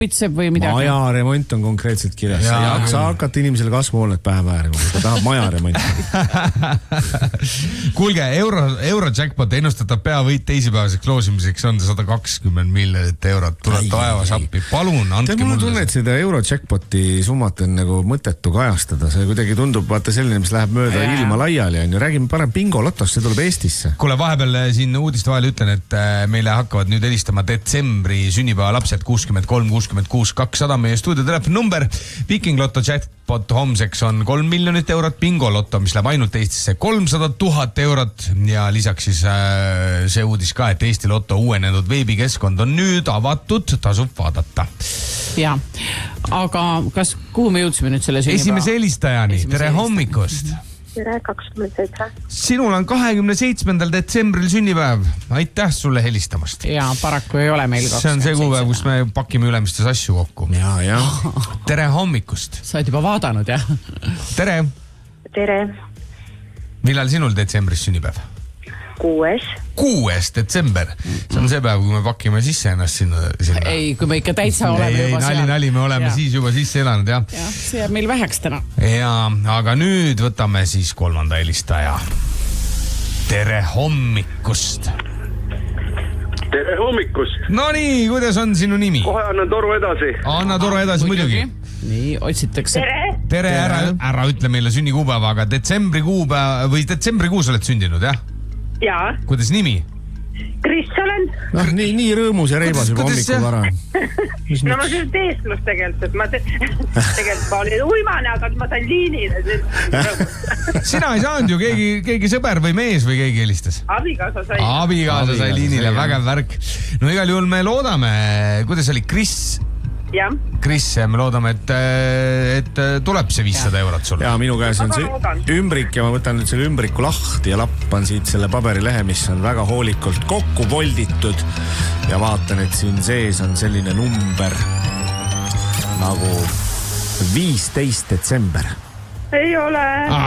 või midagi? Majaremont on konkreetselt kirjas. Sa hakata inimesele kasvuhoonet pähe väärima, kui ta tahab majaremont. Kuulge, Eurojackpot ennustatav peavõit teisipäevaseks loosimiseks on 120 miljonit eurot. Tuleb taevas appi. Palun, andke mulle. Mul tunne, et seda Eurojackpoti summat on nagu mõttetu kajastada. See kuidagi tundub, vaata selline, mis läheb mööda ilma laiali. Räägime parem bingo lotost, see tuleb Eestisse. Kuule, vahepeal siin uudiste vahel ütlen, et meile hakkavad nüüd helistama detsembri sünnipäeva lapsed 63-66-200 meie stuudiotelefonnumber. Viking Lotto jackpot homseks on 3 miljonit eurot, bingo lotto, mis läheb ainult Eestisse 300 000 eurot ja lisaks siis see uudis ka, et Eesti Lotto uuenenud veebikeskkond on nüüd avatud, tasub vaadata. Ja, aga kuhu me jõudsime nüüd selle sünnipäeva? Esimese helistajani, tere hommikust! Tere, 27. Sinul on 27. detsembril sünnipäev. Aitäh sulle helistamast. Ja paraku ei ole meil 27. See on see kuupäev, kus me pakime ülemistes asju kokku. Ja. Tere hommikust. Sa oled juba vaadanud, jah? Tere. Tere. Millal sinul detsembris sünnipäev? 6. detsember. See on see päev, kui me pakime sisse ennast sinna. Ei, kui me ikka täitsa oleme juba seal. Nali, me oleme siis juba sisse elanud, jah. Ja, see jääb meil väheks täna. Ja, aga nüüd võtame siis 3. helistaja. Tere hommikust. Tere hommikust. No nii, kuidas on sinu nimi? Kohe annan toru edasi. Anna toru edasi, muidugi. Nii, otsitakse. Tere, ära ütle meile sünnikuupäeva, aga detsembrikuus oled sündinud, jah? Jaa. Kuidas nimi? Kris olen. No, nii rõõmus ja reibas juba hommikul vara. No ma söön teesklust tegelikult, ma olin uimane, aga ma sain liinile. Sina ei saanud ju, keegi sõber või mees või keegi helistas? Abikaasa sai liinile, vägev värk. No igal juhul me loodame, kuidas oli Kris? Ja. Kris, me loodame, et tuleb see 500 eurot sulle. Ja minu käes on see ümbrik ja ma võtan nüüd selle ümbriku lahti ja lappan siit selle paberilehe, mis on väga hoolikult kokku volditud ja vaatan, et siin sees on selline number nagu 15 detsember. Ei ole.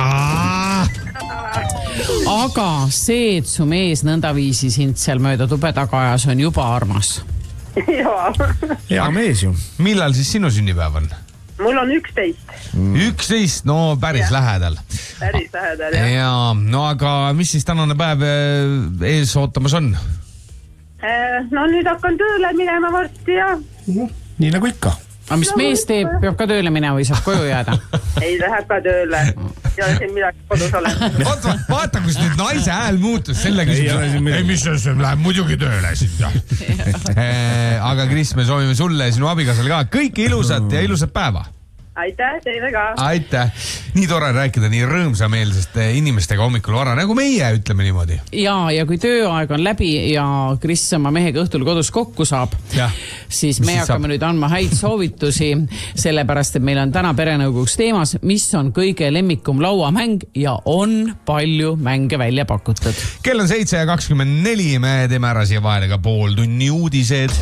Aga see, et su mees nõndaviisi sind seal mööda tube taga ajas, on juba armas. Hea mees ju. Millal siis sinu sünnipäev on? Mul on 11. 11, no päris lähedal. Päris lähedal, jah. Ja, no aga mis siis tänane päev ees ootamas on? No nüüd hakkan tööle minema varsti ja... Nii nagu ikka. Aga mis mees teeb, peab ka tööle minema või saab koju jääda? Ei läheb ka tööle. Ja siin midagi kodus olen. Vaata, kus nüüd naise hääl muutus selle küsimuse. Ei, mis see läheb muidugi tööle siin. Aga Kris, me soovime sulle ja sinu abikaasale ka kõike ilusat ja ilusat päeva. Aitäh, teile ka. Aitäh. Nii tore rääkida nii rõõmsameelseste inimestega hommikul vara, nagu meie ütleme niimoodi. Ja kui tööaeg on läbi ja Kris oma mehega õhtul kodus kokku saab, siis me hakkame nüüd andma häid soovitusi, sellepärast, et meil on täna perenõukogus teemas, mis on kõige lemmikum lauamäng ja on palju mänge välja pakutud. Kell on 7:24, me teeme ära siia vahele ka pool tunni uudised.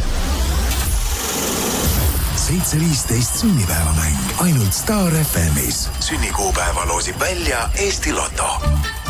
7.15 sünnipäevamäng ainult Star FM'is. Sünnikuupäeva loosib välja Eesti Lotto.